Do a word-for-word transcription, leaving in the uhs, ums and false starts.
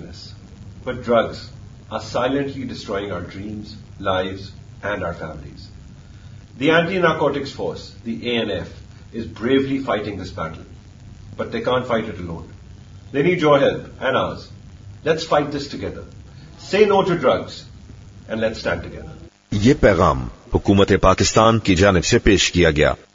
illness. But drugs are silently destroying our dreams, lives, and our families. The Anti-Narcotics Force, the A N F, is bravely fighting this battle. But they can't fight it alone. They need your help and ours. Let's fight this together. Say no to drugs and let's stand together. ये पैगाम हुकूमत पाकिस्तान की जानिब से पेश किया गया।